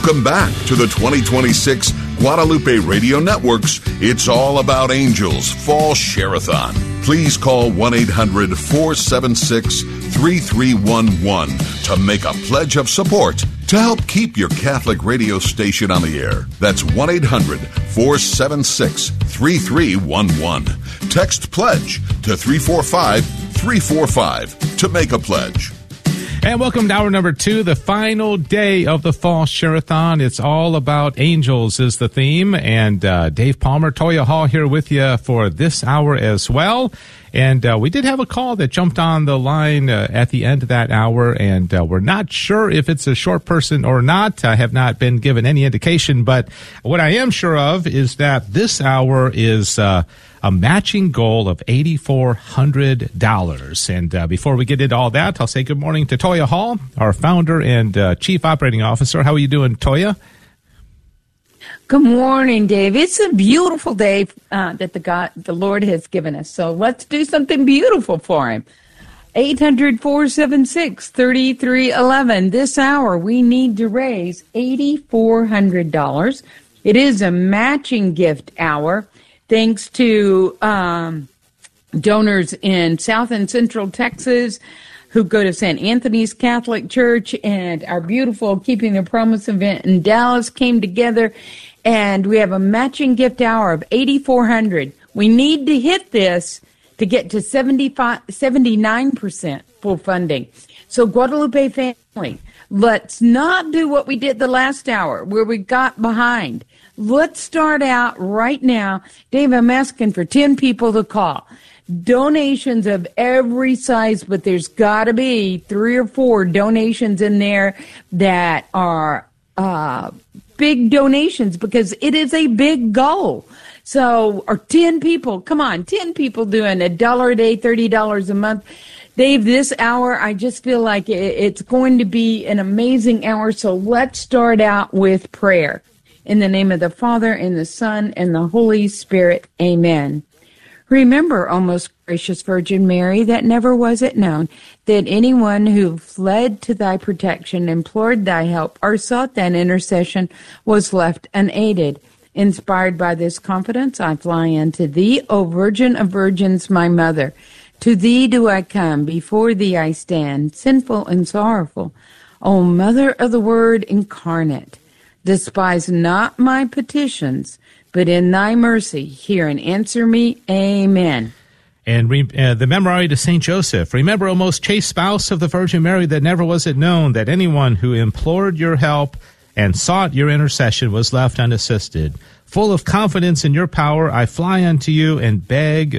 Welcome back to the 2026 Guadalupe Radio Network's It's All About Angels Fall Share-a-thon. Please call 1-800-476-3311 to make a pledge of support to help keep your Catholic radio station on the air. That's 1-800-476-3311. Text PLEDGE to 345-345 to make a pledge. And welcome to hour number 2, the final day of the Fall Share-a-thon. It's all about angels is the theme. And Dave Palmer, Toya Hall here with you for this hour as well. And we did have a call that jumped on the line at the end of that hour, and we're not sure if it's a short person or not. I have not been given any indication, but what I am sure of is that this hour is a matching goal of $8,400. And before we get into all that, I'll say good morning to Toya Hall, our founder and Chief Operating Officer. How are you doing, Toya? Good morning, Dave. It's a beautiful day that the Lord has given us. So let's do something beautiful for him. 800-476-3311. This hour, we need to raise $8,400. It is a matching gift hour, thanks to donors in South and Central Texas who go to St. Anthony's Catholic Church, and our beautiful Keeping the Promise event in Dallas came together, and we have a matching gift hour of $8,400. We need to hit this to get to 79% full funding. So Guadalupe family, let's not do what we did the last hour where we got behind. Let's start out right now. Dave, I'm asking for 10 people to call. Donations of every size, but there's got to be 3 or 4 donations in there that are big donations, because it is a big goal. So, or 10 people, come on, 10 people doing $1 a day, $30 a month. Dave, this hour, I just feel like it's going to be an amazing hour. So let's start out with prayer. In the name of the Father, and the Son, and the Holy Spirit, amen. Remember, O most gracious Virgin Mary, that never was it known that anyone who fled to thy protection, implored thy help, or sought thine intercession was left unaided. Inspired by this confidence, I fly unto thee, O Virgin of Virgins, my mother. To thee do I come, before thee I stand, sinful and sorrowful. O Mother of the Word incarnate, despise not my petitions, but in thy mercy hear and answer me. Amen. And the Memorare to St. Joseph. Remember, O most chaste spouse of the Virgin Mary, that never was it known that anyone who implored your help and sought your intercession was left unassisted. Full of confidence in your power, I fly unto you and beg